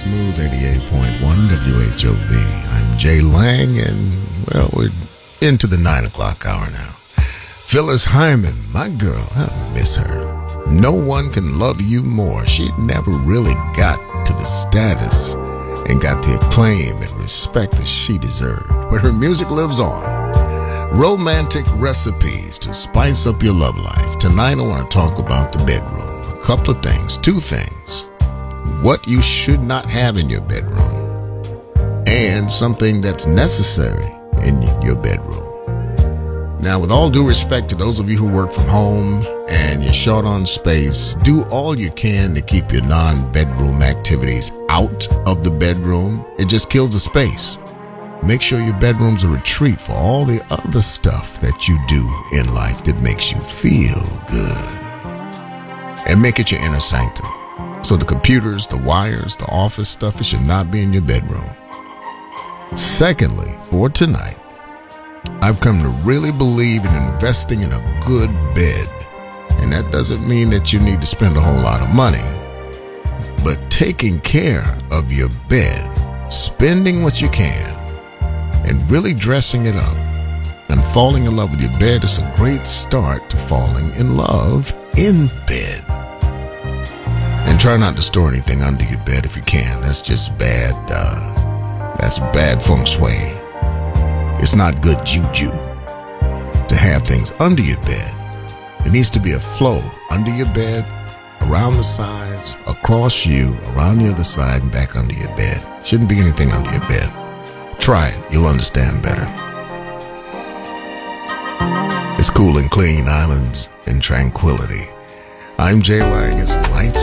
Smooth 88.1 WHOV. I'm Jay Lang, and, well, we're into the 9 o'clock hour now. Phyllis Hyman, my girl, I miss her. No one can love you more. She never really got to the status and got the acclaim and respect that she deserved. But her music lives on. Romantic recipes to spice up your love life. Tonight I want to talk about the bedroom. A couple of things, two things. What you should not have in your bedroom, and something that's necessary in your bedroom. Now, with all due respect to those of you who work from home and you're short on space, do all you can to keep your non-bedroom activities out of the bedroom. It just kills the space. Make sure your bedroom's a retreat for all the other stuff that you do in life that makes you feel good. And make it your inner sanctum. So the computers, the wires, the office stuff, it should not be in your bedroom. Secondly, for tonight, I've come to really believe in investing in a good bed. And that doesn't mean that you need to spend a whole lot of money. But taking care of your bed, spending what you can, and really dressing it up and falling in love with your bed is a great start to falling in love in bed. And try not to store anything under your bed if you can. That's just bad. That's bad feng shui. It's not good juju to have things under your bed. It needs to be a flow under your bed, around the sides, across you, around the other side, and back under your bed. Shouldn't be anything under your bed. Try it. You'll understand better. It's cool and clean, islands and tranquility. I'm Jay Lang. It's Lights